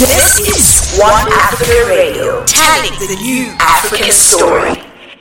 This is One Africa Radio, telling the new African story.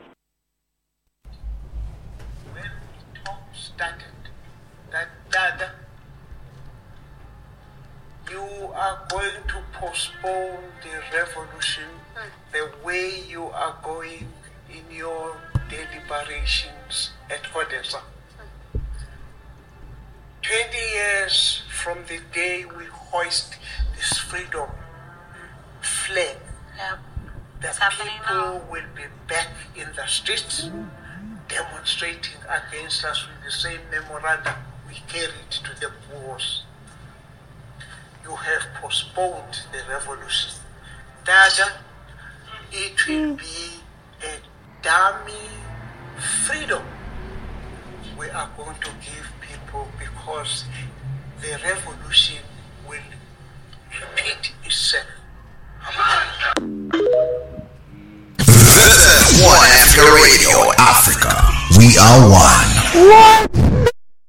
When talk started, that Dada, you are going to postpone the revolution the way you are going in your deliberations at Kodesa. 20 years from the day we hoist this freedom flag, the people will be back in the streets demonstrating against us with the same memorandum we carried to the wars. You have postponed the revolution. Dada, it will be a dummy freedom we are going to give people because the revolution will repeat itself. This is One Africa Radio, Africa. We are one.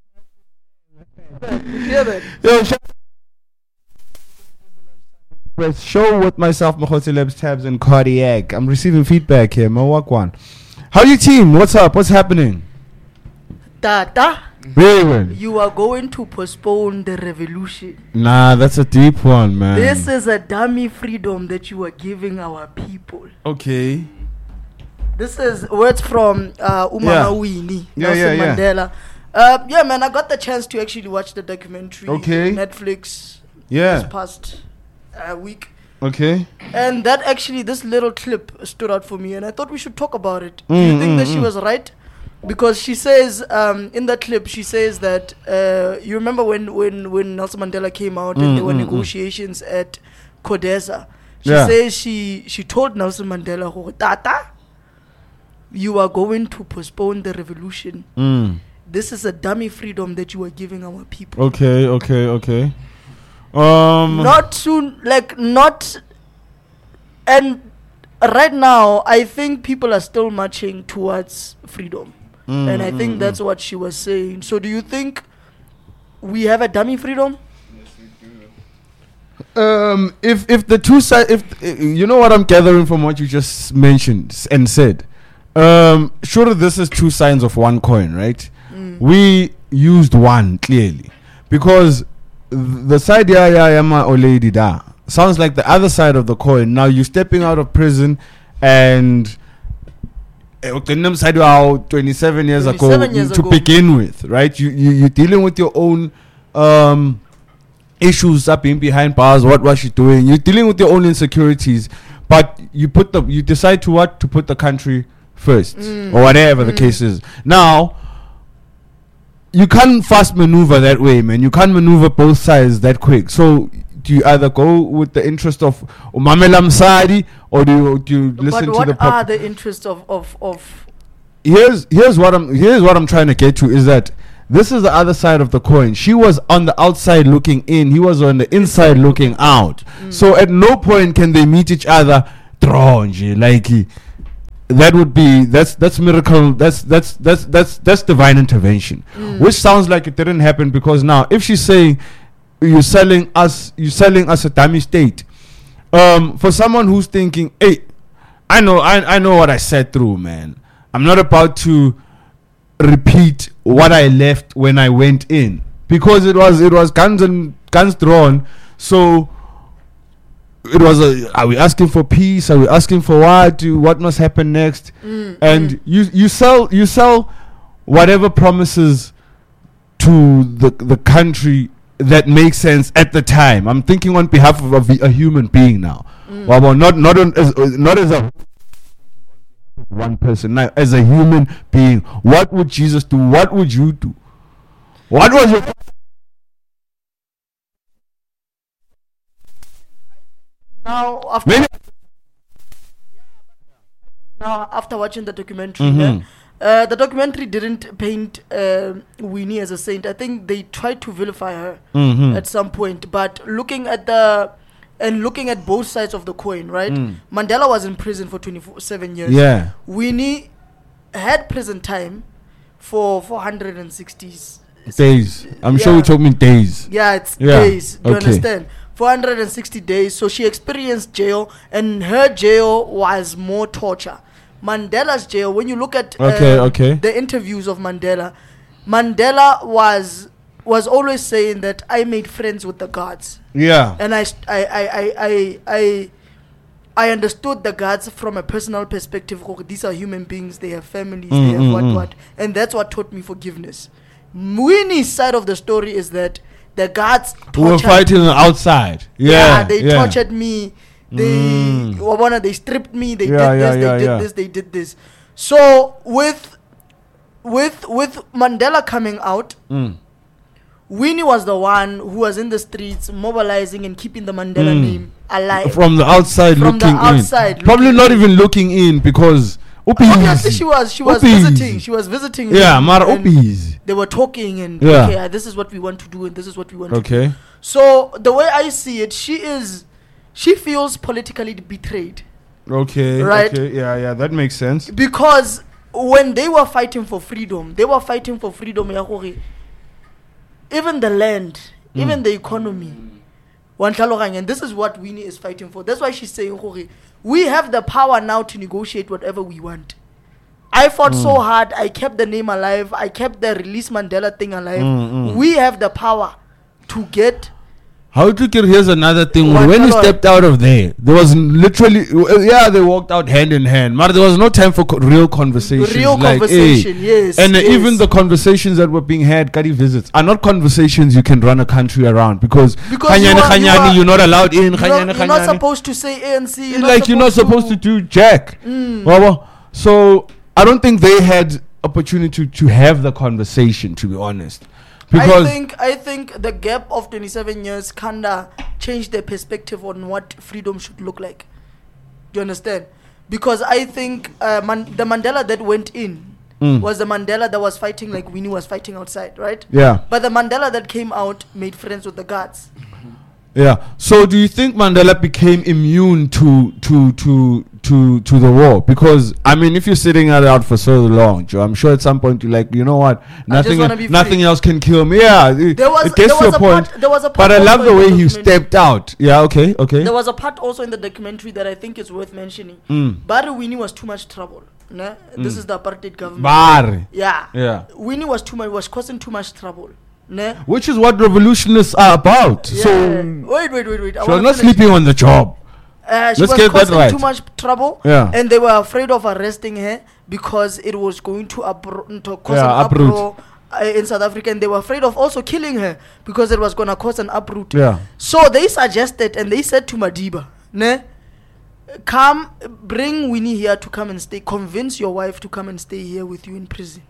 Yo, show with myself, Mahoti Labs, Tabs, and Cardiac. I'm receiving feedback here. Mawak one. How you team? What's up? What's happening? Tata, Raven. you are going to postpone the revolution. Nah, that's a deep one, man. This is a dummy freedom that you are giving our people. Okay. This is words from Umama Winnie, Nelson Yeah. Mandela. Yeah, man, I got the chance to actually watch the documentary. Okay. Netflix. Yeah. This past week. Okay. And that actually, this little clip stood out for me, and I thought we should talk about it. Do you think that she was right? Because she says in that clip, she says that you remember when Nelson Mandela came out and there were negotiations at Kodesa. She says she told Nelson Mandela, Tata, you are going to postpone the revolution. This is a dummy freedom that you are giving our people. Okay. Not soon, and right now, I think people are still marching towards freedom. And I think that's what she was saying. So do you think we have a dummy freedom? If the two sides, if you know what I'm gathering from what you just mentioned and said, surely this is two sides of one coin, right? We used one clearly because the side yama or lady da sounds like the other side of the coin. Now you're stepping out of prison and 27 years ago to begin with, right? You're dealing with your own issues up in behind bars. What was she doing? You're dealing with your own insecurities, but you decide to put the country first or whatever the case is. Now you can't fast maneuver that way, man. You can't maneuver both sides that quick. So do you either go with the interest of Umamela Msadi or do you listen to the But what are the interests of Here's what I'm trying to get to is that this is the other side of the coin. She was on the outside looking in, he was on the inside looking out. So at no point can they meet each other that's miracle, that's divine intervention. Which sounds like it didn't happen because now if she's saying you're selling us a dummy state, for someone who's thinking, hey, I know what I said through, man. I'm not about to repeat what I left when I went in because it was guns drawn. So it was are we asking for peace? Are we asking for what must happen next? And you sell whatever promises to the country that makes sense at the time. I'm thinking on behalf of a human being now. Well, not as a one person. Now, as a human being, what would Jesus do? What would you do? What was your now after watching the documentary? The documentary didn't paint Winnie as a saint. I think they tried to vilify her at some point. But looking at both sides of the coin, right? Mandela was in prison for 27 years. Yeah. Winnie had prison time for 460 days. I'm sure you told me days. Yeah, it's days. Do you understand? 460 days. So she experienced jail, and her jail was more torture. Mandela's jail, when you look at the interviews of Mandela, Mandela was always saying that I made friends with the guards. Yeah. And I understood the guards from a personal perspective. These are human beings, they have families, they have what. And that's what taught me forgiveness. Winnie's side of the story is that the guards were fighting outside. Yeah, they tortured me. They stripped me. They did this. So with Mandela coming out, Winnie was the one who was in the streets mobilizing and keeping the Mandela name alive. From the outside looking in. Probably not even looking in because obviously she was visiting. She was visiting. Yeah, Mara Opis. They were talking and okay, this is what we want to do and this is what we want to do. So the way I see it, she feels politically betrayed. Okay. Right? Okay. Yeah, that makes sense. Because when they were fighting for freedom, even the land, even the economy. And this is what Winnie is fighting for. That's why she's saying, we have the power now to negotiate whatever we want. I fought so hard. I kept the name alive. I kept the Release Mandela thing alive. We have the power to get... How to get? Here's another thing. When he stepped out of there was literally, they walked out hand in hand. But there was no time for real conversations. Yes. And even the conversations that were being had, Kadi visits, are not conversations you can run a country around because you're not allowed in. You're not supposed to say ANC. You're not supposed to do jack. So I don't think they had opportunity to have the conversation, to be honest. Because I think the gap of 27 years kinda changed their perspective on what freedom should look like. Do you understand? Because I think the Mandela that went in was the Mandela that was fighting like Winnie was fighting outside, right? Yeah. But the Mandela that came out made friends with the guards. Yeah. So do you think Mandela became immune to the war? Because I mean, if you're sitting it out for so long, Joe, I'm sure at some point you're like, you know what, nothing else can kill me. Yeah, it gets to a point. But I love the way he stepped out. Yeah. Okay. There was a part also in the documentary that I think is worth mentioning. Barry Winnie was too much trouble. Nah? This is the apartheid government. Barry. Yeah. Winnie was causing too much trouble. Nah? Which is what revolutionists are about. Yeah. So wait. She was not sleeping on the job. She was causing too much trouble, and they were afraid of arresting her because it was going to cause an uproar in South Africa, and they were afraid of also killing her because it was going to cause an uproot. Yeah. So they suggested, and they said to Madiba, come, bring Winnie here to come and stay. Convince your wife to come and stay here with you in prison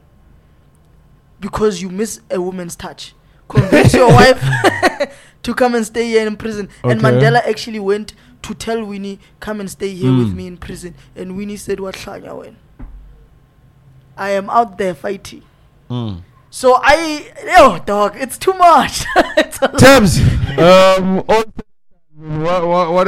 because you miss a woman's touch. Convince your wife to come and stay here in prison. Okay. And Mandela actually went to tell Winnie, come and stay here with me in prison. And Winnie said, what I am out there fighting. So dog, it's too much. Tabs, what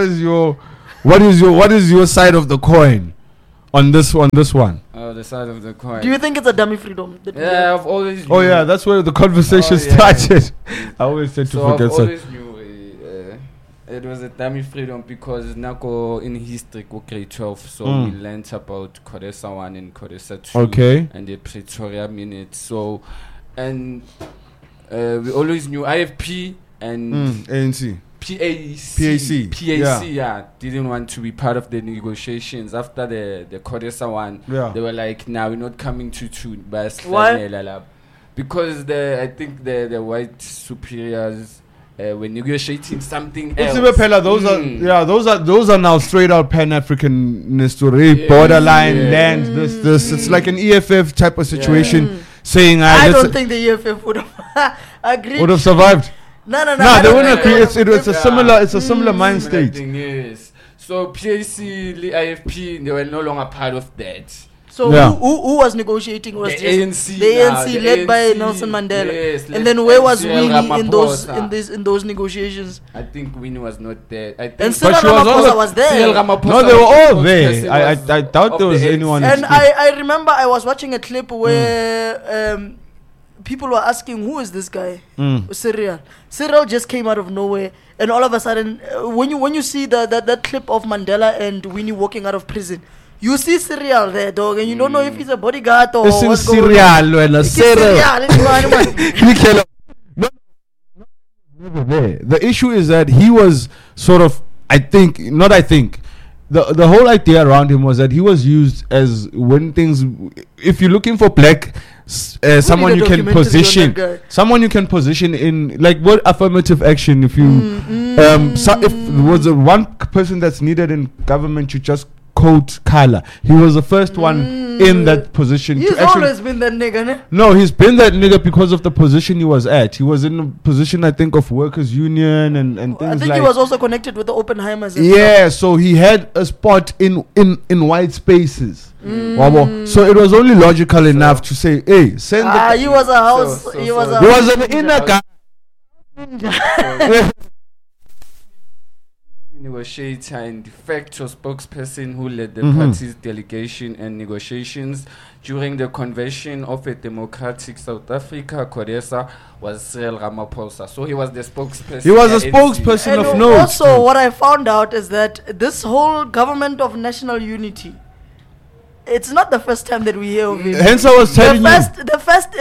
is your side of the coin on this one? The side of the coin. Do you think it's a dummy freedom? Yeah, I've always knew. Oh yeah, that's where the conversation started. I always tend to forget. I've always knew it was a dummy freedom because Nako in history grade 12, so we learnt about Codesa 1 and Codesa 2 and the Pretoria minutes. So and we always knew IFP and ANC. PAC, didn't want to be part of the negotiations after the Codesa one. They were like, "Now we're not coming to Why? Because I think the white superiors were negotiating something else. Those are now straight out Pan-Africanist borderline lands. This it's like an EFF type of situation. Saying I don't think the EFF would have agreed. Would have survived. No. They wouldn't agree. It's a similar mind state. Yes. So PAC, the IFP, they were no longer part of that. So who was negotiating? Was the ANC? The ANC led by Nelson Mandela. Yes, and then where was Winnie in those negotiations? I think Winnie was not there. And Cyril Ramaphosa was there. No, they were all there. I doubt there was anyone. And I remember I was watching a clip where people were asking, who is this guy? Cyril. Cyril just came out of nowhere, and all of a sudden, when you see that clip of Mandela and Winnie walking out of prison, you see Cyril there, dog, and you don't know if he's a bodyguard or what's going on. Cyril. The issue is that he was sort of, the whole idea around him was that he was used as when things, if you're looking for black, someone you can position in like what affirmative action, if you if there was one person that's needed in government, you just quote color. He was the first one in that position. He's always been that nigga, ne? No, he's been that nigga because of the position he was at. He was in a position, I think, of workers' union and things like. I think he was also connected with the Oppenheimers. Yeah, so he had a spot in white spaces. So it was only logical enough to say, hey, send the. He was a house. He was an inner guy. Negotiator and de facto spokesperson who led the party's delegation and negotiations during the convention of a democratic South Africa, CODESA, was Cyril Ramaphosa. So he was the spokesperson. He was a spokesperson of note. Also, what I found out is that this whole government of national unity, it's not the first time that we hear of it. Hence, I was telling the first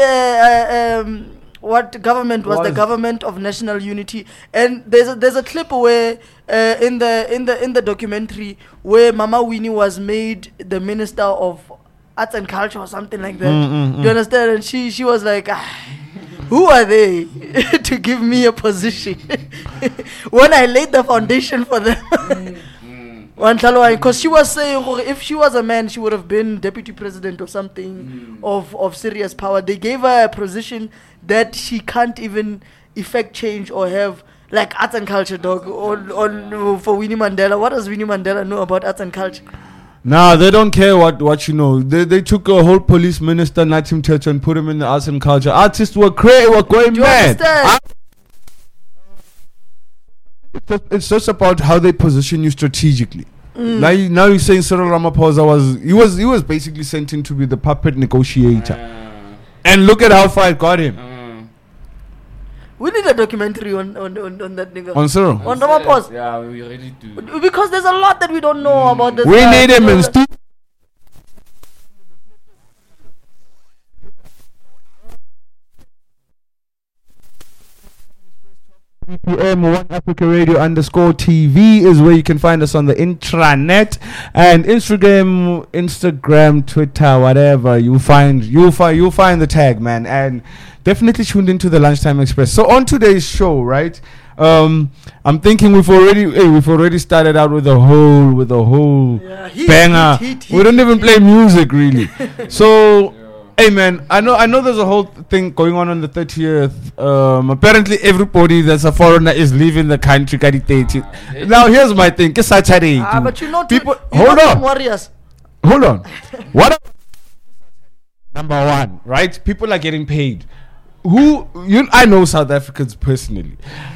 what government was the government of national unity, and there's a clip where in the documentary where Mama Winnie was made the minister of arts and culture or something like that. Do you understand? And she was like, who are they to give me a position when I laid the foundation for them? Because she was saying if she was a man, she would have been deputy president or something of serious power. They gave her a position that she can't even effect change or have, like arts and culture, dog, on for Winnie Mandela. What does Winnie Mandela know about arts and culture? Nah, they don't care what you know. They took a whole police minister, Natim Church, and put him in the arts and culture. Artists were going mad. It's just about how they position you strategically. Now you're saying Cyril Ramaphosa was basically sent in to be the puppet negotiator, and look at how far it got him. We need a documentary on that nigga. On Cyril? On Ramaphosa. Yeah, we really do. Because there's a lot that we don't know about this. We need him in PM One Africa Radio _TV is where you can find us on the intranet and Instagram, Twitter, whatever. You'll find the tag, man, and definitely tuned into the Lunchtime Express. So on today's show, right? I'm thinking we've already started out with a whole banger. We don't even play music really. So. Hey man, I know there's a whole thing going on the 30th. Apparently everybody that's a foreigner is leaving the country. Now here's my thing. It's Saturday. But you know, people. Hold on. What? Number one, right? People are getting paid. I know South Africans personally.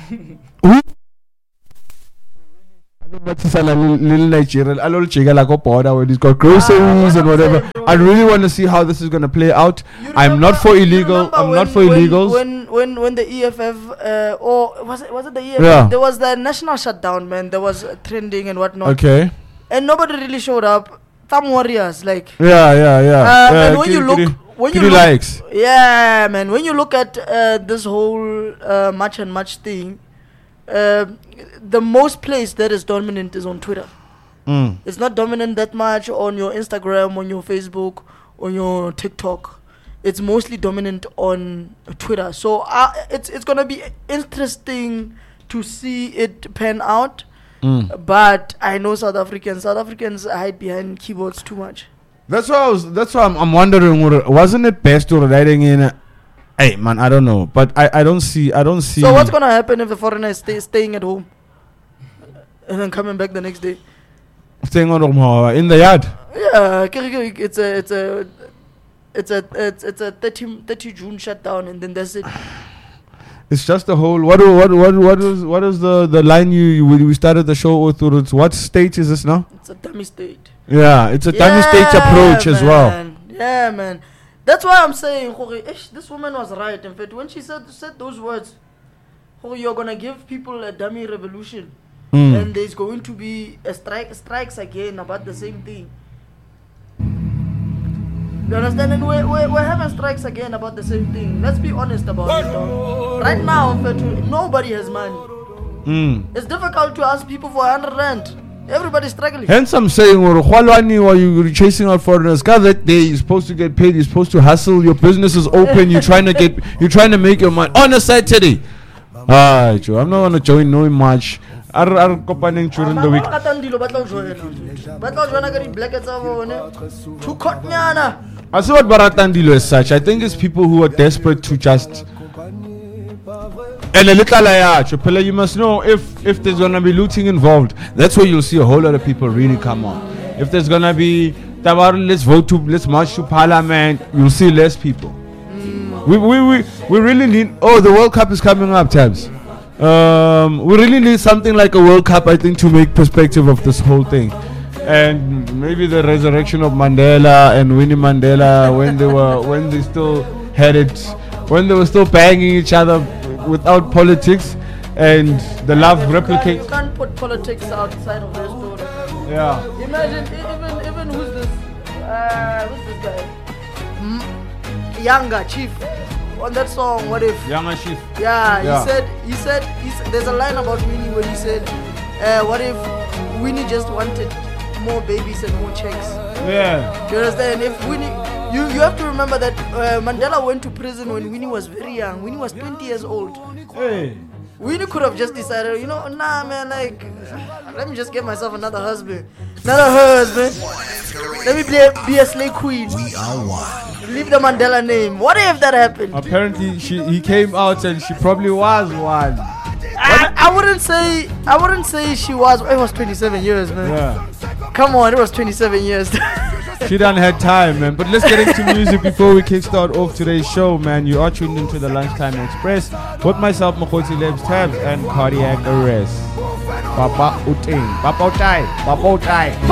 Little Nigerian, a little chicken like a border when he's got groceries and whatever. I really want to see how this is going to play out. I'm not for illegal. I'm not for illegals. When the EFF or was it the EFF? Yeah. There was the national shutdown, man. There was trending and whatnot. Okay. And nobody really showed up. Thumb warriors, like. Yeah. And when you look. Yeah, man. When you look at this whole match and match thing. The most place that is dominant is on Twitter. It's not dominant that much on your Instagram, on your Facebook, on your TikTok. It's mostly dominant on Twitter. So it's gonna be interesting to see it pan out. But I know South Africans hide behind keyboards too much. That's why I'm wondering, wasn't it best to writing in? Hey man, I don't know, but I don't see. So what's gonna happen if the foreigner is staying at home and then coming back the next day? Staying on in the yard. Yeah, it's a 30 June shutdown, and then that's it. It's just the whole. What is the line we started the show with? What state is this now? It's a dummy state. Yeah, it's a dummy state approach as well. Yeah, man. That's why I'm saying, this woman was right. In fact, when she said those words, you're gonna give people a dummy revolution, and there's going to be a strikes again about the same thing. You understand? And we're having strikes again about the same thing. Let's be honest about it, dog. Right now, in fact, nobody has money. It's difficult to ask people for 100 rand. Everybody's struggling. Hence I'm saying, while you're chasing out foreigners, God, that day you're supposed to get paid, you're supposed to hustle, your business is open, you're trying to make your money on a Saturday. Joe, I'm not gonna join no much. During the week. I see what Baratandilo is such. I think it's people who are desperate to just. And you must know if there's gonna be looting involved, that's where you'll see a whole lot of people really come on. If there's gonna be let's march to Parliament, you'll see less people. We really need. Oh, the World Cup is coming up, Tabs. We really need something like a World Cup, I think, to make perspective of this whole thing. And maybe the resurrection of Mandela and Winnie Mandela when they still had it, when they were still banging each other without politics, and the love replicates. You can't put politics outside of their story. Yeah. Imagine even who's this guy? Younger Chief. On that song, what if? Younger Chief. Yeah. He said. There's a line about Winnie where he said, "What if Winnie just wanted more babies and more checks?" Yeah. Do you understand? If Winnie, you have to remember that Mandela went to prison when Winnie was very young. Winnie was 20 years old. Hey. Winnie could have just decided, nah, man, let me just get myself another husband. Let me be a slave queen. We are one. Leave the Mandela name. What if that happened? Apparently, he came out and she probably was one. I wouldn't say she was. It was 27 years, man. Yeah. Come on, it was 27 years. She done had time, man. But let's get into music before we kickstart off today's show, man. You are tuned into the Lunchtime Express with myself, Mokoti Lebs Tabs, and Cardiac Arrest. Papa Uting. Papa Utai.